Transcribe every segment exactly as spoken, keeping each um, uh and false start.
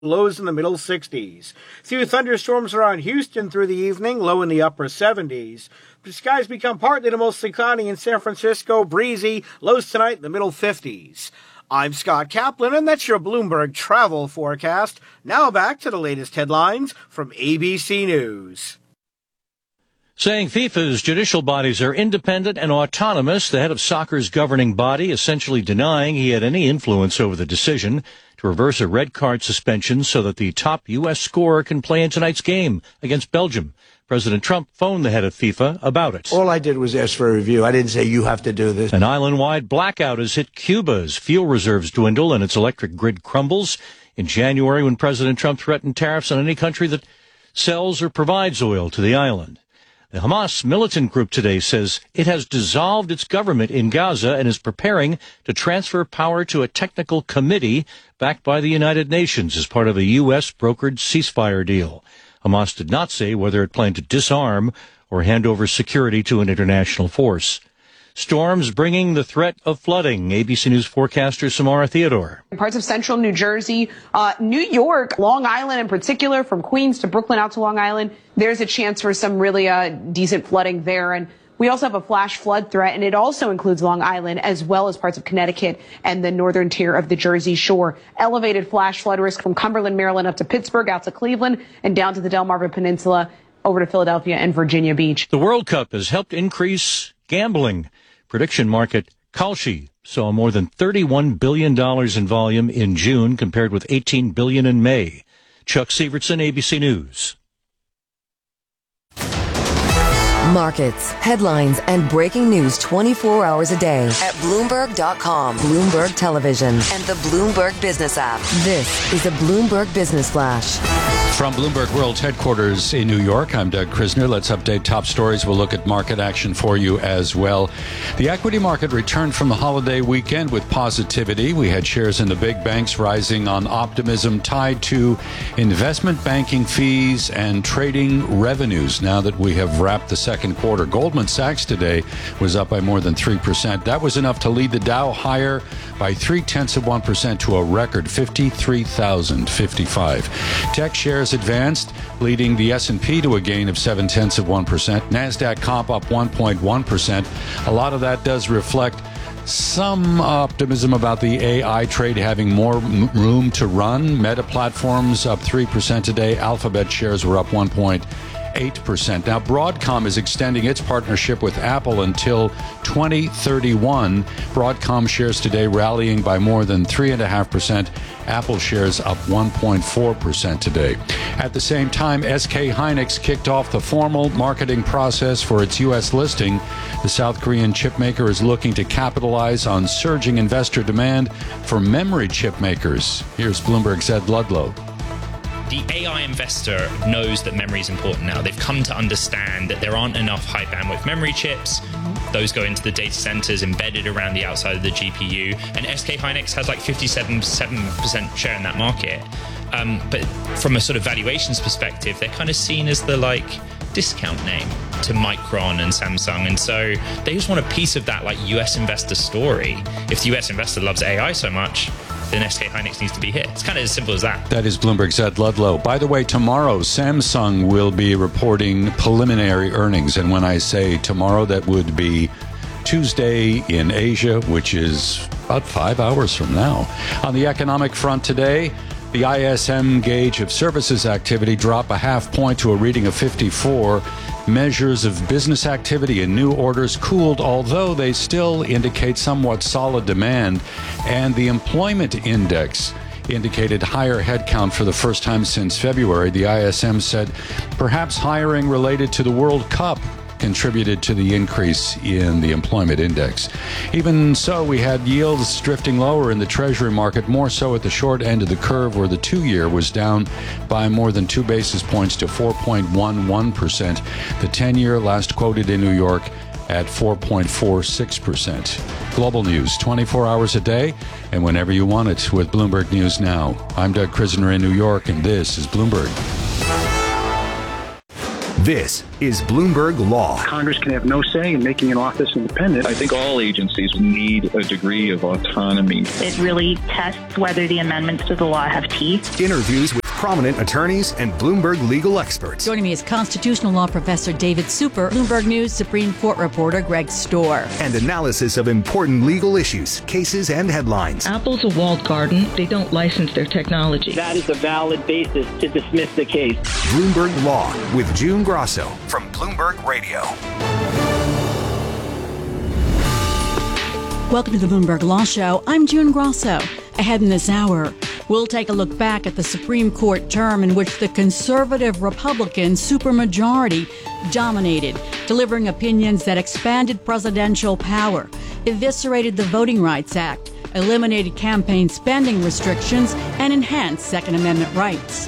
lows in the middle sixties. Few thunderstorms around Houston through the evening, low in the upper seventies. The skies become partly to mostly cloudy in San Francisco, breezy, lows tonight in the middle fifties. I'm Scott Kaplan, and that's your Bloomberg travel forecast. Now back to the latest headlines from A B C News. Saying FIFA's judicial bodies are independent and autonomous, the head of soccer's governing body essentially denying he had any influence over the decision to reverse a red card suspension so that the top U S scorer can play in tonight's game against Belgium. President Trump phoned the head of FIFA about it. All I did was ask for a review. I didn't say you have to do this. An island-wide blackout has hit Cuba as fuel reserves dwindle and its electric grid crumbles. In January, when President Trump threatened tariffs on any country that sells or provides oil to the island. The Hamas militant group today says it has dissolved its government in Gaza and is preparing to transfer power to a technical committee backed by the United Nations as part of a U S brokered ceasefire deal. Hamas did not say whether it planned to disarm or hand over security to an international force. Storms bringing the threat of flooding. A B C News forecaster Samara Theodore. In parts of central New Jersey, uh, New York, Long Island in particular, from Queens to Brooklyn out to Long Island, there's a chance for some really uh, decent flooding there. And we also have a flash flood threat, and it also includes Long Island as well as parts of Connecticut and the northern tier of the Jersey Shore. Elevated flash flood risk from Cumberland, Maryland up to Pittsburgh, out to Cleveland, and down to the Delmarva Peninsula, over to Philadelphia and Virginia Beach. The World Cup has helped increase gambling. Prediction market Kalshi saw more than thirty-one billion dollars in volume in June compared with eighteen billion dollars in May. Chuck Severtson, A B C News. Markets, headlines, and breaking news twenty-four hours a day at Bloomberg dot com, Bloomberg Television, and the Bloomberg Business app. This is a Bloomberg Business Flash. From Bloomberg World's headquarters in New York, I'm Doug Krisner. Let's update top stories. We'll look at market action for you as well. The equity market returned from the holiday weekend with positivity. We had shares in the big banks rising on optimism tied to investment banking fees and trading revenues now that we have wrapped the second quarter. Goldman Sachs today was up by more than three percent. That was enough to lead the Dow higher by three-tenths of one percent to a record fifty-three thousand fifty-five. Tech shares advanced, leading the S and P to a gain of seven-tenths of one percent. NASDAQ comp up one point one percent. A lot of that does reflect some optimism about the A I trade having more m- room to run. Meta Platforms up three percent today. Alphabet shares were up one point eight percent. Now, Broadcom is extending its partnership with Apple until twenty thirty-one. Broadcom shares today rallying by more than three point five percent. Apple shares up one point four percent today. At the same time, S K Hynix kicked off the formal marketing process for its U S listing. The South Korean chipmaker is looking to capitalize on surging investor demand for memory chip makers. Here's Bloomberg's Ed Ludlow. The A I investor knows that memory is important now. They've come to understand that there aren't enough high bandwidth memory chips. Those go into the data centers embedded around the outside of the G P U. And S K Hynix has like fifty-seven percent share in that market. Um, but from a sort of valuations perspective, they're kind of seen as the like discount name to Micron and Samsung. And so they just want a piece of that like U S investor story. If the U S investor loves A I so much, then S K Hynix needs to be here. It's kind of as simple as that. That is Bloomberg's Ed Ludlow. By the way, tomorrow, Samsung will be reporting preliminary earnings. And when I say tomorrow, that would be Tuesday in Asia, which is about five hours from now. On the economic front today, the I S M gauge of services activity dropped a half point to a reading of fifty-four. Measures of business activity and new orders cooled, although they still indicate somewhat solid demand. And the employment index indicated higher headcount for the first time since February. The I S M said perhaps hiring related to the World Cup contributed to the increase in the employment index. Even so, we had yields drifting lower in the Treasury market, more so at the short end of the curve, where the two-year was down by more than two basis points to four point one one percent. The ten-year last quoted in New York at four point four six percent. Global news, twenty-four hours a day, and whenever you want it with Bloomberg News Now. I'm Doug Krisner in New York, and this is Bloomberg. This is Bloomberg Law. Congress can have no say in making an office independent. I think all agencies need a degree of autonomy. It really tests whether the amendments to the law have teeth. Interviews with prominent attorneys and Bloomberg legal experts. Joining me is constitutional law professor David Super, Bloomberg News Supreme Court reporter Greg Storr. And analysis of important legal issues, cases, and headlines. Apple's a walled garden. They don't license their technology. That is a valid basis to dismiss the case. Bloomberg Law with June Grosso from Bloomberg Radio. Welcome to the Bloomberg Law Show. I'm June Grosso. Ahead in this hour, we'll take a look back at the Supreme Court term in which the conservative Republican supermajority dominated, delivering opinions that expanded presidential power, eviscerated the Voting Rights Act, eliminated campaign spending restrictions, and enhanced Second Amendment rights.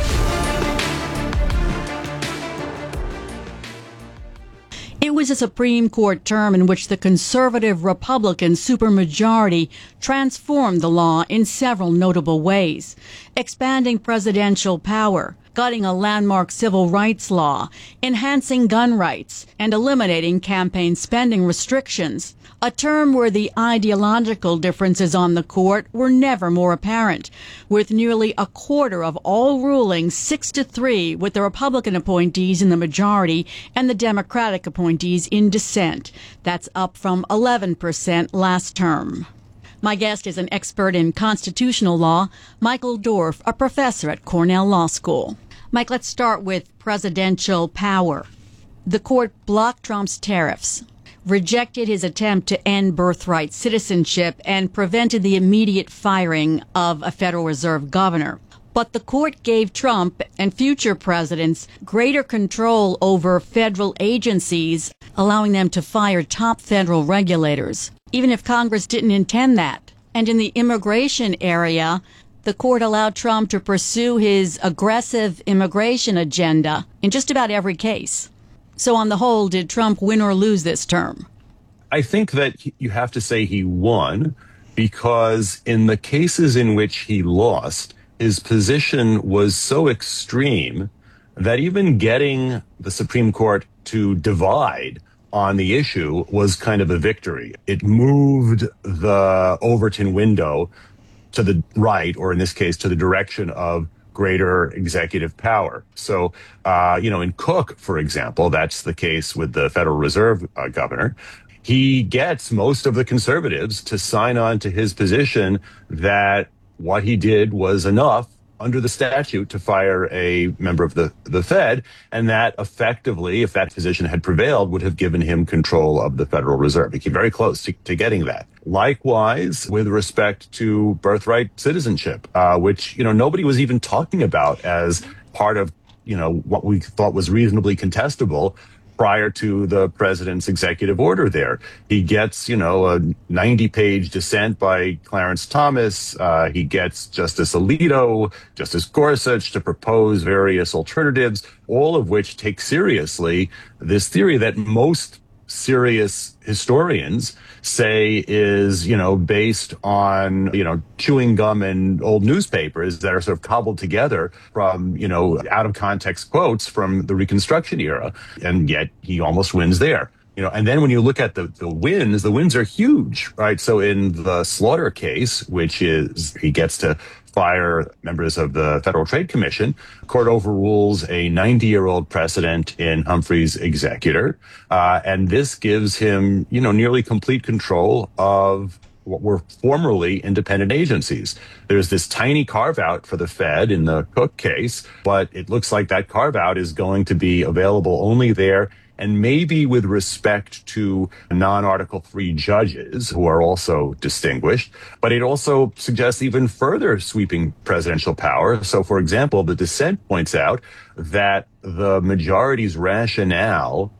It was a Supreme Court term in which the conservative Republican supermajority transformed the law in several notable ways, expanding presidential power, gutting a landmark civil rights law, enhancing gun rights, and eliminating campaign spending restrictions. A term where the ideological differences on the court were never more apparent, with nearly a quarter of all rulings six to three with the Republican appointees in the majority and the Democratic appointees in dissent. That's up from eleven percent last term. My guest is an expert in constitutional law, Michael Dorf, a professor at Cornell Law School. Mike, let's start with presidential power. The court blocked Trump's tariffs, rejected his attempt to end birthright citizenship, and prevented the immediate firing of a Federal Reserve governor. But the court gave Trump and future presidents greater control over federal agencies, allowing them to fire top federal regulators, even if Congress didn't intend that. And in the immigration area, the court allowed Trump to pursue his aggressive immigration agenda in just about every case. So on the whole, did Trump win or lose this term? I think that you have to say he won, because in the cases in which he lost, his position was so extreme that even getting the Supreme Court to divide on the issue was kind of a victory. It moved the Overton window to the right, or in this case, to the direction of greater executive power. So, uh, you know, in Cook, for example, that's the case with the Federal Reserve uh, governor. He gets most of the conservatives to sign on to his position that what he did was enough under the statute to fire a member of the, the Fed, and that effectively, if that position had prevailed, would have given him control of the Federal Reserve. He came very close to, to getting that. Likewise, with respect to birthright citizenship, uh, which, you know, nobody was even talking about as part of, you know, what we thought was reasonably contestable prior to the president's executive order there. He gets, you know, a ninety-page dissent by Clarence Thomas. Uh, he gets Justice Alito, Justice Gorsuch to propose various alternatives, all of which take seriously this theory that most serious historians say is, you know, based on, you know, chewing gum and old newspapers that are sort of cobbled together from, you know, out of context quotes from the Reconstruction era. And yet he almost wins there. You know, and then when you look at the, the wins, the wins are huge, right? So in the Slaughter case, which is he gets to fire members of the Federal Trade Commission, the court overrules a ninety-year-old precedent in Humphrey's executor. Uh, and this gives him, you know, nearly complete control of what were formerly independent agencies. There's this tiny carve-out for the Fed in the Cook case, but it looks like that carve-out is going to be available only there, and maybe with respect to non-Article three judges who are also distinguished. But it also suggests even further sweeping presidential power. So, for example, the dissent points out that the majority's rationale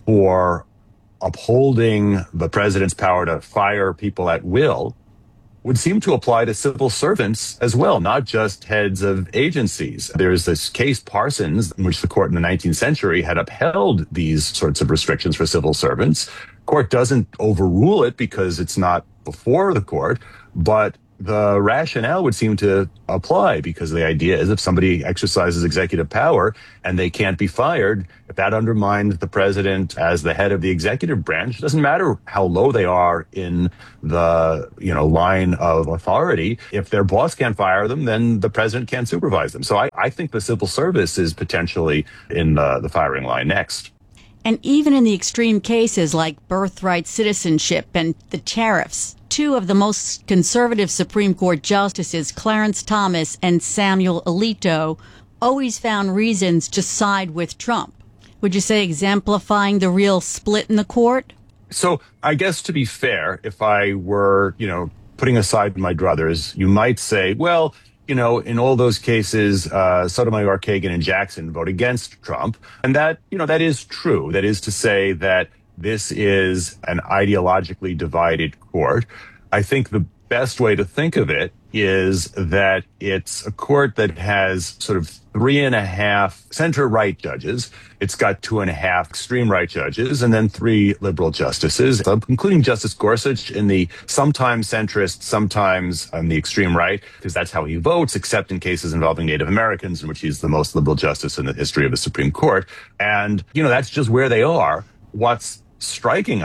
for upholding the president's power to fire people at will would seem to apply to civil servants as well, not just heads of agencies. There's this case, Parsons, in which the court in the nineteenth century had upheld these sorts of restrictions for civil servants. Court doesn't overrule it because it's not before the court, but the rationale would seem to apply, because the idea is if somebody exercises executive power and they can't be fired, if that undermines the president as the head of the executive branch, it doesn't matter how low they are in the, you know, line of authority. If their boss can't fire them, then the president can't supervise them. So I, I think the civil service is potentially in the, the firing line next. And even in the extreme cases like birthright citizenship and the tariffs, two of the most conservative Supreme Court justices, Clarence Thomas and Samuel Alito, always found reasons to side with Trump. Would you say exemplifying the real split in the court? So I guess, to be fair, if I were, you know, putting aside my druthers, you might say, well, you know, in all those cases, uh, Sotomayor, Kagan, and Jackson vote against Trump. And that, you know, that is true. That is to say that this is an ideologically divided court. I think the best way to think of it is that it's a court that has sort of three and a half center-right judges. It's got two and a half extreme-right judges, and then three liberal justices, including Justice Gorsuch in the sometimes centrist, sometimes on the extreme right, because that's how he votes, except in cases involving Native Americans, in which he's the most liberal justice in the history of the Supreme Court. And, you know, that's just where they are. What's striking,